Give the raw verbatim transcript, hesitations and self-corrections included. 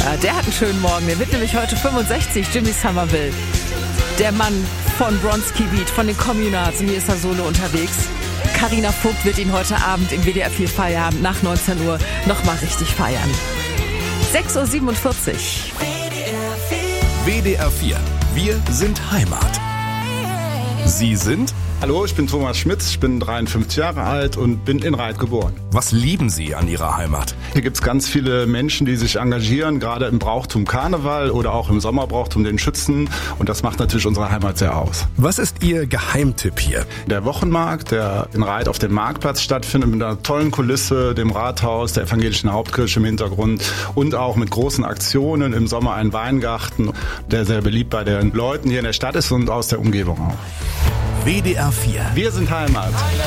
Ja, der hat einen schönen Morgen. Der wird nämlich heute fünfundsechzig, Jimmy Somerville. Der Mann von Bronski Beat, von den Communards. Und hier ist er solo unterwegs. Carina Vogt wird ihn heute Abend im W D R vier Feierabend nach neunzehn Uhr nochmal richtig feiern. sechs Uhr siebenundvierzig. W D R vier. Wir sind Heimat. Sie sind? Hallo, ich bin Thomas Schmitz, ich bin dreiundfünfzig Jahre alt und bin in Reit geboren. Was lieben Sie an Ihrer Heimat? Hier gibt es ganz viele Menschen, die sich engagieren, gerade im Brauchtum Karneval oder auch im Sommerbrauchtum den Schützen. Und das macht natürlich unsere Heimat sehr aus. Was ist Ihr Geheimtipp hier? Der Wochenmarkt, der in Reit auf dem Marktplatz stattfindet, mit einer tollen Kulisse, dem Rathaus, der evangelischen Hauptkirche im Hintergrund und auch mit großen Aktionen. Im Sommer ein Weingarten, der sehr beliebt bei den Leuten hier in der Stadt ist und aus der Umgebung auch. W D R vier. Wir sind Heimat.